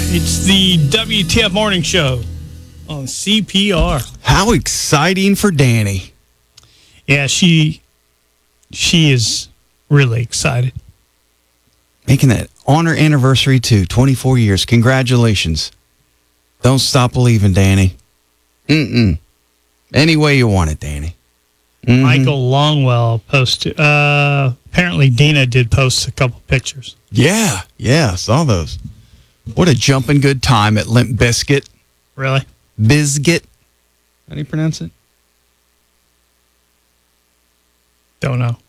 It's the WTF Morning Show on CPR. How exciting for Danny. Yeah, she is really excited. Making that on her anniversary, too. 24 years. Congratulations. Don't stop believing, Danny. Any way you want it, Danny. Mm-hmm. Michael Longwell posted. Apparently, Dina did post a couple pictures. Yeah, saw those. What a jumping good time at Limp Bizkit. Really? Bizkit. How do you pronounce it? Don't know.